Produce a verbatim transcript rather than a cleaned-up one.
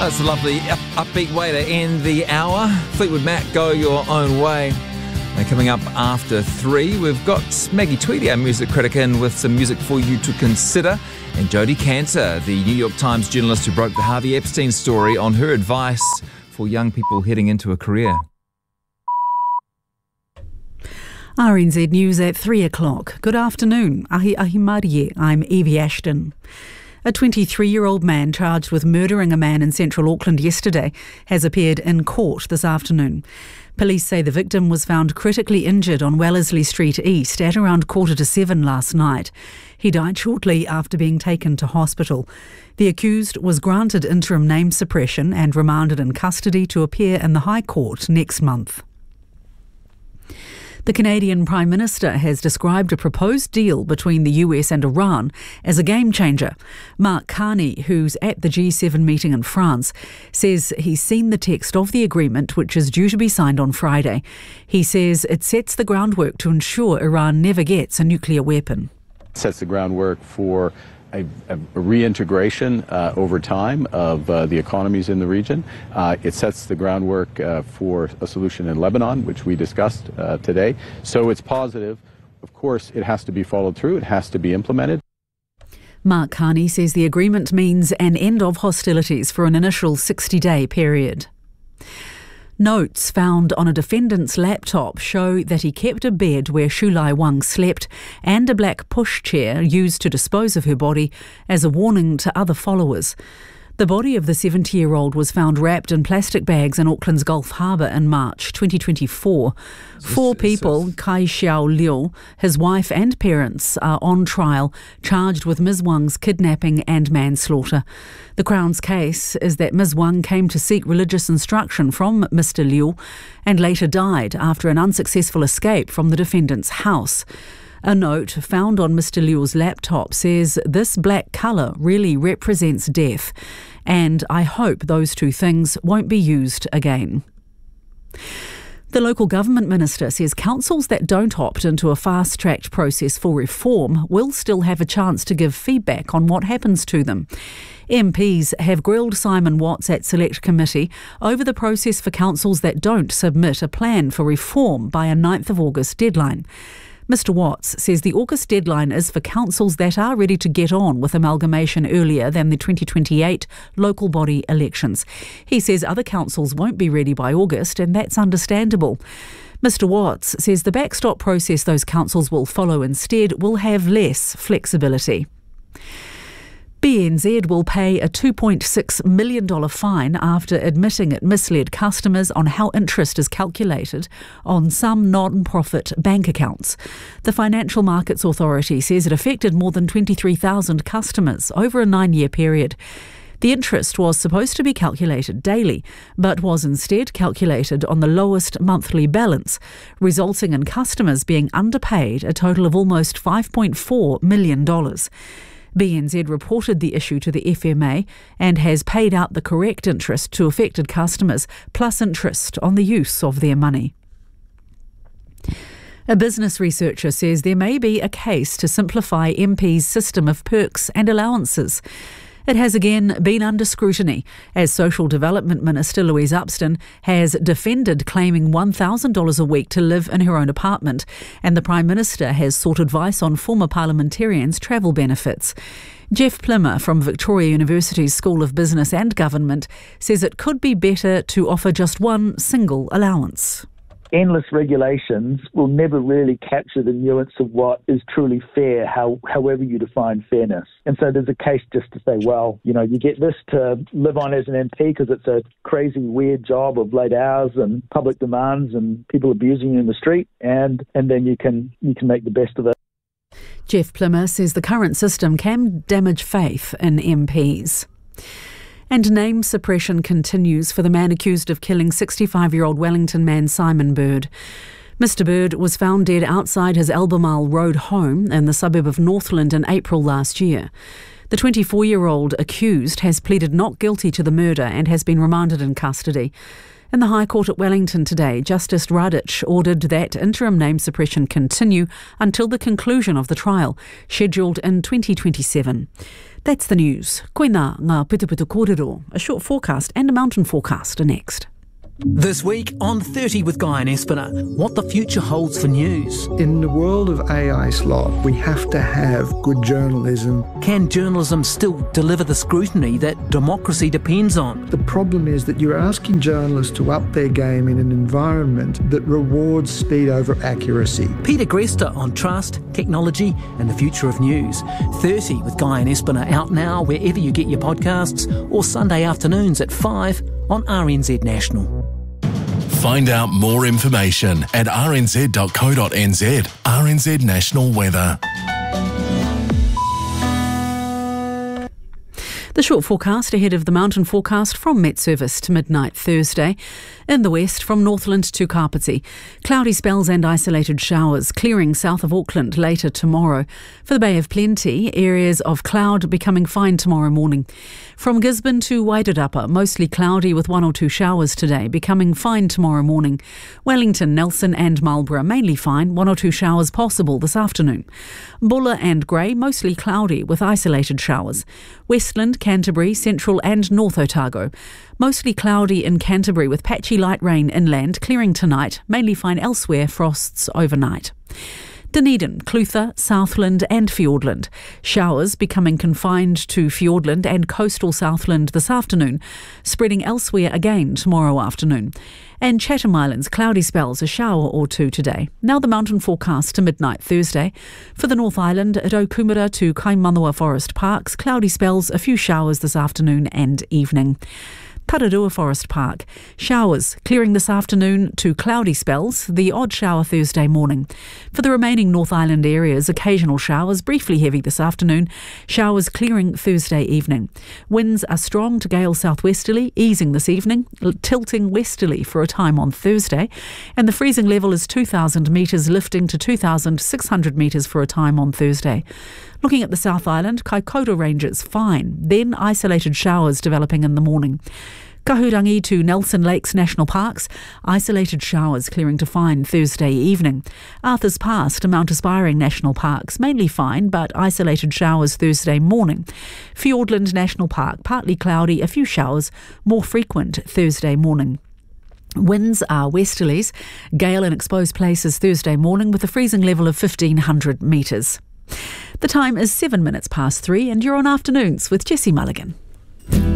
That's a lovely up- upbeat way to end the hour. Fleetwood Mac, Go Your Own Way. And coming up after three, we've got Maggie Tweedy, our music critic, in with some music for you to consider. And Jodie Cantor, the New York Times journalist who broke the Harvey Epstein story, on her advice for young people heading into a career. R N Z News at three o'clock. Good afternoon. Ahi ahi marie. I'm Evie Ashton. A twenty-three-year-old man charged with murdering a man in central Auckland yesterday has appeared in court this afternoon. Police say the victim was found critically injured on Wellesley Street East at around quarter to seven last night. He died shortly after being taken to hospital. The accused was granted interim name suppression and remanded in custody to appear in the High Court next month. The Canadian Prime Minister has described a proposed deal between the U S and Iran as a game changer. Mark Carney, who's at the G seven meeting in France, says he's seen the text of the agreement, which is due to be signed on Friday. He says it sets the groundwork to ensure Iran never gets a nuclear weapon. It sets the groundwork for a, a reintegration uh, over time of uh, the economies in the region. Uh, it sets the groundwork uh, for a solution in Lebanon, which we discussed uh, today. So it's positive. Of course, it has to be followed through. It has to be implemented. Mark Carney says the agreement means an end of hostilities for an initial sixty-day period. Notes found on a defendant's laptop show that he kept a bed where Shu Lai Wang slept and a black pushchair used to dispose of her body as a warning to other followers. The body of the seventy-year-old was found wrapped in plastic bags in Auckland's Gulf Harbour in March twenty twenty-four. Four people, Kai Xiao Liu, his wife and parents, are on trial, charged with Miz Wang's kidnapping and manslaughter. The Crown's case is that Miz Wang came to seek religious instruction from Mister Liu and later died after an unsuccessful escape from the defendant's house. A note found on Mister Liu's laptop says this black colour really represents death, and I hope those two things won't be used again. The local government minister says councils that don't opt into a fast-tracked process for reform will still have a chance to give feedback on what happens to them. M Ps have grilled Simon Watts at Select Committee over the process for councils that don't submit a plan for reform by a ninth of August deadline. Mister Watts says the August deadline is for councils that are ready to get on with amalgamation earlier than the twenty twenty-eight local body elections. He says other councils won't be ready by August, and that's understandable. Mister Watts says the backstop process those councils will follow instead will have less flexibility. B N Z will pay a two point six million dollars fine after admitting it misled customers on how interest is calculated on some non-profit bank accounts. The Financial Markets Authority says it affected more than twenty-three thousand customers over a nine-year period. The interest was supposed to be calculated daily, but was instead calculated on the lowest monthly balance, resulting in customers being underpaid a total of almost five point four million dollars. B N Z reported the issue to the F M A and has paid out the correct interest to affected customers, plus interest on the use of their money. A business researcher says there may be a case to simplify M P's system of perks and allowances. It has again been under scrutiny, as Social Development Minister Louise Upston has defended claiming one thousand dollars a week to live in her own apartment, and the Prime Minister has sought advice on former parliamentarians' travel benefits. Jeff Plimmer from Victoria University's School of Business and Government says it could be better to offer just one single allowance. Endless regulations will never really capture the nuance of what is truly fair, how, however you define fairness. And so there's a case just to say, well, you know, you get this to live on as an M P because it's a crazy, weird job of late hours and public demands and people abusing you in the street, and, and then you can you can make the best of it. Jeff Plimmer says the current system can damage faith in M Ps. And name suppression continues for the man accused of killing sixty-five-year-old Wellington man Simon Bird. Mister Bird was found dead outside his Albemarle Road home in the suburb of Northland in April last year. The twenty-four-year-old accused has pleaded not guilty to the murder and has been remanded in custody. In the High Court at Wellington today, Justice Radich ordered that interim name suppression continue until the conclusion of the trial, scheduled in twenty twenty-seven. That's the news. Koina ngā putuputu kōrero. A short forecast and a mountain forecast are next. This week on thirty with Guy and Espiner, what the future holds for news. In the world of A I slot, we have to have good journalism. Can journalism still deliver the scrutiny that democracy depends on? The problem is that you're asking journalists to up their game in an environment that rewards speed over accuracy. Peter Gresta on trust, technology and the future of news. thirty with Guy and Espiner out now wherever you get your podcasts, or Sunday afternoons at five on R N Z National. Find out more information at r n z dot co dot n z. R N Z National Weather. The short forecast ahead of the mountain forecast from Met Service to midnight Thursday. In the west, from Northland to Kapiti, cloudy spells and isolated showers, clearing south of Auckland later tomorrow. For the Bay of Plenty, areas of cloud becoming fine tomorrow morning. From Gisborne to Wairarapa, mostly cloudy with one or two showers today, becoming fine tomorrow morning. Wellington, Nelson and Marlborough, mainly fine, one or two showers possible this afternoon. Bulla and Grey, mostly cloudy with isolated showers. Westland, Canterbury, Central and North Otago. Mostly cloudy in Canterbury with patchy light rain inland, clearing tonight, mainly fine elsewhere, frosts overnight. Dunedin, Clutha, Southland and Fiordland. Showers becoming confined to Fiordland and coastal Southland this afternoon, spreading elsewhere again tomorrow afternoon. And Chatham Islands, cloudy spells, a shower or two today. Now the mountain forecast to midnight Thursday. For the North Island, at Okumura to Kaimanawa Forest Parks, cloudy spells, a few showers this afternoon and evening. Tararua Forest Park. Showers clearing this afternoon to cloudy spells, the odd shower Thursday morning. For the remaining North Island areas, occasional showers, briefly heavy this afternoon. Showers clearing Thursday evening. Winds are strong to gale southwesterly, easing this evening, tilting westerly for a time on Thursday. And the freezing level is two thousand metres, lifting to two thousand six hundred metres for a time on Thursday. Looking at the South Island, Kaikoura Ranges fine, then isolated showers developing in the morning. Kahurangi to Nelson Lakes National Parks, isolated showers clearing to fine Thursday evening. Arthur's Pass to Mount Aspiring National Parks, mainly fine but isolated showers Thursday morning. Fiordland National Park, partly cloudy, a few showers, more frequent Thursday morning. Winds are westerlies, gale in exposed places Thursday morning with a freezing level of fifteen hundred metres. The time is seven minutes past three and you're on Afternoons with Jessie Mulligan.